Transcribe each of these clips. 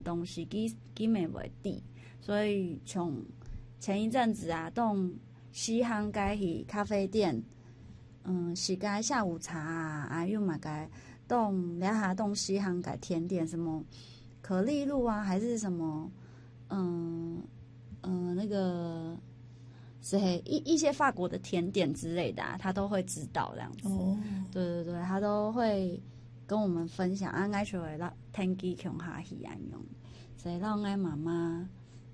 东西记袂袂底，所以像前一阵子啊，动西航该去咖啡店，是该下午茶啊，又嘛该动聊下动西航该甜点什么可丽露啊，还是什么那个谁一些法国的甜点之类的啊，他都会知道这样子。哦，对对对，他都会跟我们分享啊，爱就会让天气穷下去安用，所以让爱妈妈，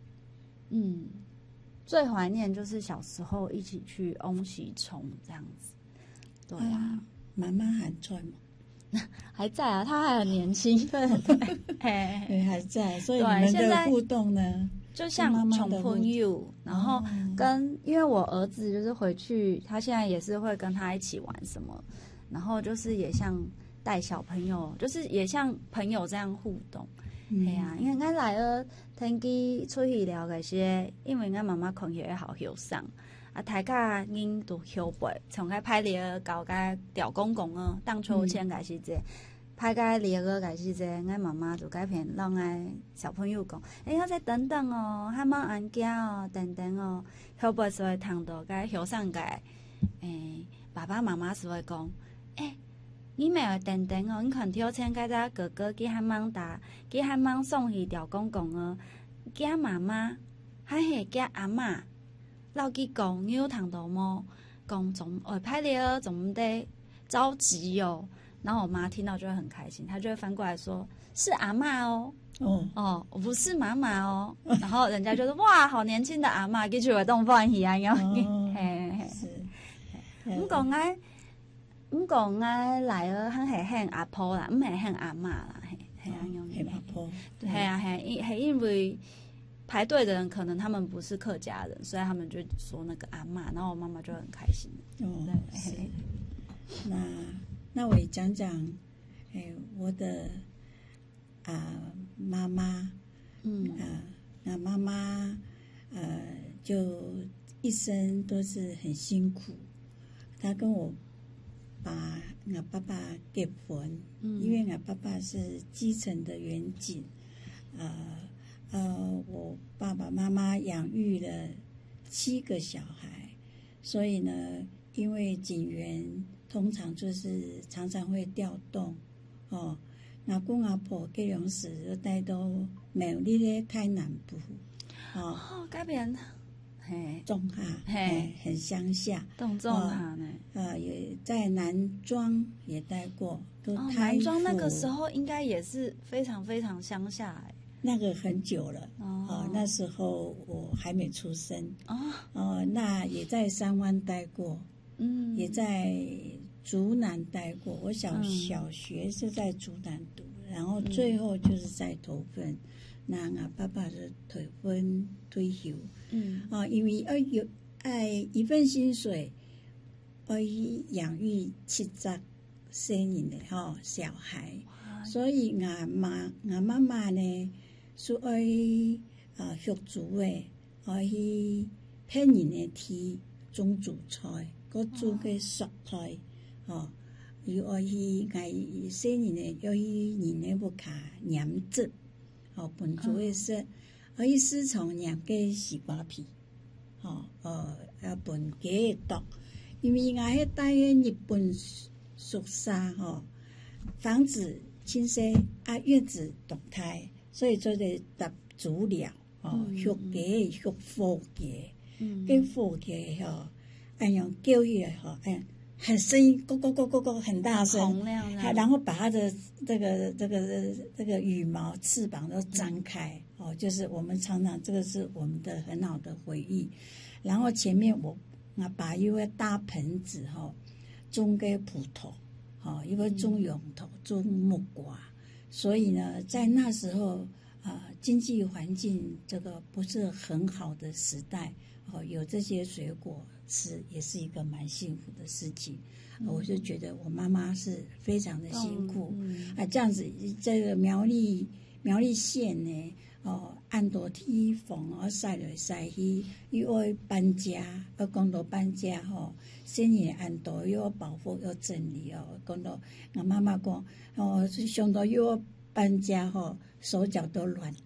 最怀念就是小时候一起去翁喜冲这样子。对啊， 妈妈还在吗？ 还在啊，她还很年轻，对对，还在。所以你们的互动呢， 就像宠朋友，然后因为我儿子就是回去，他现在也是会跟他一起玩什么，然后就是也像带小朋友，就是也像朋友这样互动。系啊，因为俺来了天气出去了个些，因为俺妈妈困起来好休上，啊，大家因都休背，从个拍猎搞个钓公公哦，荡秋千个是这，拍个猎个个是这，俺妈妈就改片让俺小朋友讲，要再等等哦，还忙安家哦，等等哦，休背所以躺到个休上个，爸爸妈妈是会讲，你没有等等哦，你看跳千个只哥哥去喊忙打，去喊忙送去钓公公哦，叫妈妈，还是叫阿嬷，老去讲你有糖豆么？讲总拍了总得着急哦。然后我妈听到就会很开心，她就会翻过来说：“是阿嬷哦，我不是妈妈哦。”然后人家就说：“哇，好年轻的阿嬷，给去活动放喜啊！”嘿嘿，是，唔讲爱。毋讲爱来儿很系喊阿婆啦，唔系喊阿嬷啦，系安样。 喊阿婆， 系啊系因为排队的人可能他们不是客家人，所以他们就说那个阿嬷，然后我妈妈就很开心。对， 是。那我也讲讲，我的妈妈，那妈妈就一生都是很辛苦，她跟我爸爸结婚，因为我爸爸是基层的员警，我爸爸妈妈养育了7个小孩，所以呢，因为警员通常就是常常会调动，那公阿婆结婚时就带到美丽的太南部， 改变。 中哈，很乡下， 中哈呢， 也在南庄也待过。 南庄那个时候应该也是非常非常乡下那个很久了，那时候我还没出生，那也在三湾待过，也在竹南待过。我小学是在竹南读，然后最后就是在头份。那我爸爸是退休，因为要一份薪水，要养育7生人的小孩，所以我妈妈呢是要学煮的，要去骗人的天种煮菜，佮煮个熟菜，又要去爱生人的要去人的不卡酿汁。本主的是，伊师从酿个西瓜皮，要本鸡毒，因为我迄带日本宿舍防止亲生月子堕胎，所以做得搭煮料学鸡学火鸡，跟火鸡按样叫起来很声音，咕咕咕咕咕，很大声，然后把它的这个羽毛、翅膀都张开，就是我们常常这个是我们的很好的回忆。然后前面我把一个大盆子种个葡萄，一个种杨桃、种木瓜，所以呢，在那时候经济环境这个不是很好的时代，有这些水果吃也是一个蛮幸福的事情。我就觉得我妈妈是非常的辛苦，这样子这个苗栗县呢，按多天风晒来晒去，又要搬家，要讲到搬家新年按多又要保护要整理讲到我妈妈讲上到又要搬家手脚都软